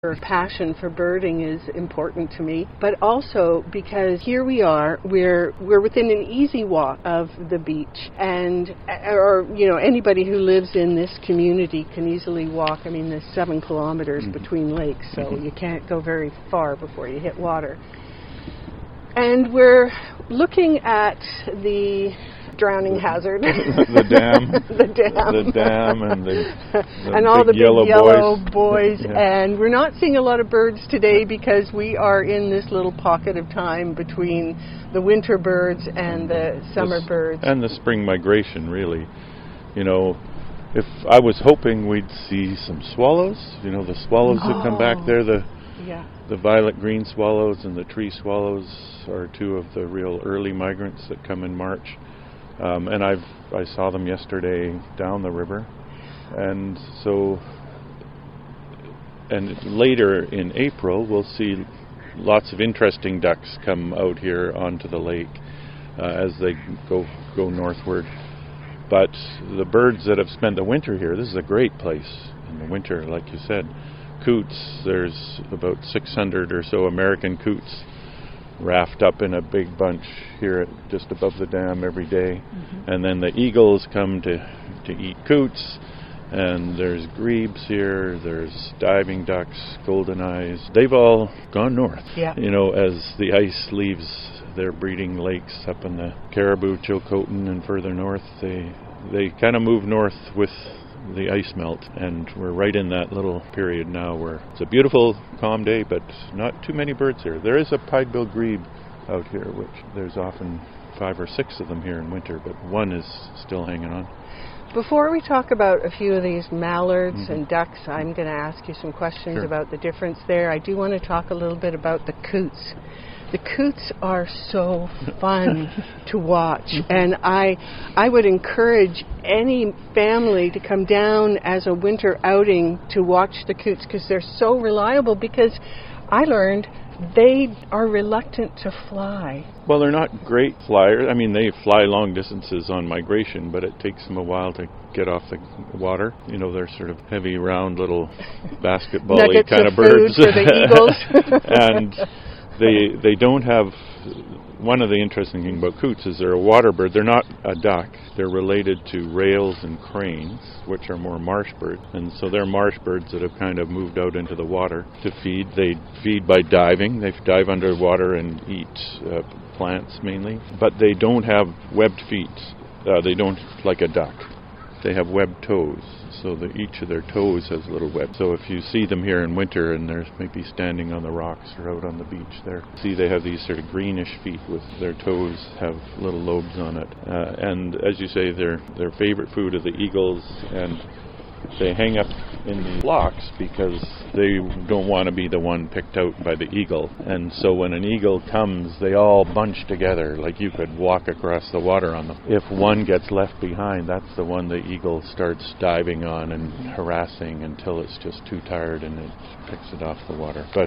passion for birding is important to me, but also because here we are, we're within an easy walk of the beach, and anybody who lives in this community can easily walk. I mean, there's 7 kilometers between lakes, so you can't go very far before you hit water. And we're looking at the drowning hazard. The dam. The dam and all the big yellow boys. Yeah. And we're not seeing a lot of birds today because we are in this little pocket of time between the winter birds and the summer birds. And the spring migration, really. You know, if I was hoping we'd see some swallows, the swallows that come back there, the violet green swallows and the tree swallows are 2 of the real early migrants that come in March. And I saw them yesterday down the river, and later in April we'll see lots of interesting ducks come out here onto the lake as they go northward. But the birds that have spent the winter here, this is a great place in the winter, like you said. Coots, there's about 600 or so American coots raft up in a big bunch here just above the dam every day. And then the eagles come to eat coots, and there's grebes here, there's diving ducks, golden eyes. They've all gone north. As the ice leaves their breeding lakes up in the Caribou, Chilcotin, and further north, they kind of move north with the ice melt, and we're right in that little period now where it's a beautiful, calm day, but not too many birds here. There is a pied-billed grebe out here, which there's often 5 or 6 of them here in winter, but one is still hanging on. Before we talk about a few of these mallards and ducks, I'm going to ask you some questions about the difference there. I do want to talk a little bit about the coots. The coots are so fun to watch, and I would encourage any family to come down as a winter outing to watch the coots because they're so reliable, because I learned they are reluctant to fly. Well, they're not great flyers. I mean, they fly long distances on migration, but it takes them a while to get off the water. They're sort of heavy, round, little basketball-y kind of birds. For the eagles. And they don't have... One of the interesting things about coots is they're a water bird. They're not a duck. They're related to rails and cranes, which are more marsh birds. And so they're marsh birds that have kind of moved out into the water to feed. They feed by diving. They dive underwater and eat plants mainly. But they don't have webbed feet. They don't, like a duck. They have webbed toes. So each of their toes has little webs. So if you see them here in winter and they're maybe standing on the rocks or out on the beach there, see they have these sort of greenish feet with their toes have little lobes on it. And as you say, their favorite food are the eagles, and they hang up in the flocks because they don't want to be the one picked out by the eagle. And so when an eagle comes, they all bunch together like you could walk across the water on them. If one gets left behind, that's the one the eagle starts diving on and harassing until it's just too tired and it picks it off the water. But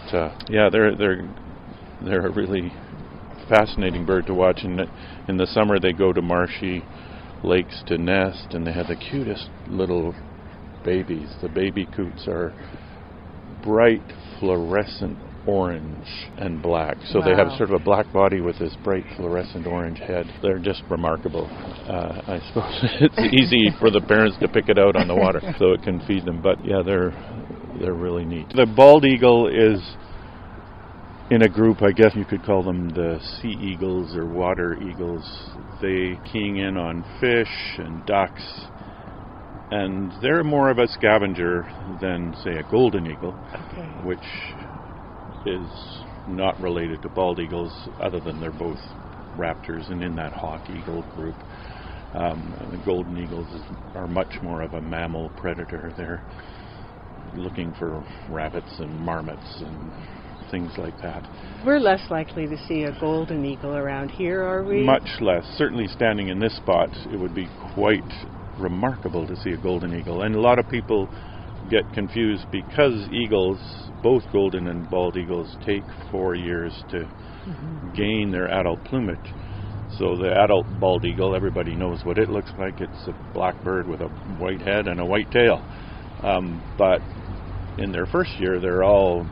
they're a really fascinating bird to watch. In the summer they go to marshy lakes to nest, and they have the cutest little babies. The baby coots are bright fluorescent orange and black. So they have sort of a black body with this bright fluorescent orange head. They're just remarkable. I suppose it's easy for the parents to pick it out on the water so it can feed them. But yeah, they're really neat. The bald eagle is in a group, I guess you could call them the sea eagles or water eagles. They keying in on fish and ducks, and they're more of a scavenger than, say, a golden eagle, which is not related to bald eagles, other than they're both raptors and in that hawk eagle group. The golden eagles are much more of a mammal predator. They're looking for rabbits and marmots and things like that. We're less likely to see a golden eagle around here, are we? Much less. Certainly standing in this spot, it would be quite remarkable to see a golden eagle. And a lot of people get confused because eagles, both golden and bald eagles, take 4 years to gain their adult plumage. So the adult bald eagle, everybody knows what it looks like. It's a black bird with a white head and a white tail. But in their first year, they're all